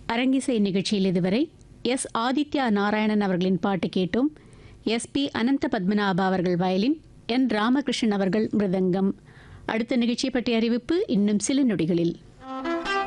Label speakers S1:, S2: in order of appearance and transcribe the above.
S1: அரங்கிசை நிகழ்ச்சியில் இதுவரை எஸ் ஆதித்யா நாராயணன் அவர்களின் பாட்டு கேட்டோம். எஸ்பி அனந்த பத்மநாபா அவர்கள் வயலின், என் ராமகிருஷ்ணன் அவர்கள் மிருதங்கம். அடுத்த நிகழ்ச்சி பற்றிய அறிவிப்பு இன்னும் சில நொடிகளில்.